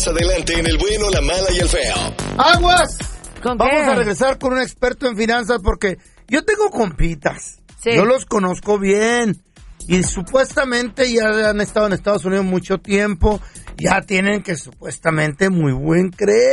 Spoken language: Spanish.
más adelante en El Bueno, la Mala y el Feo. ¡Aguas! ¿Con Vamos qué? a regresar con un experto en finanzas porque yo tengo compitas. Sí. Yo los conozco bien. Y supuestamente ya han estado en Estados Unidos mucho tiempo. Ya tienen que supuestamente muy buen crédito.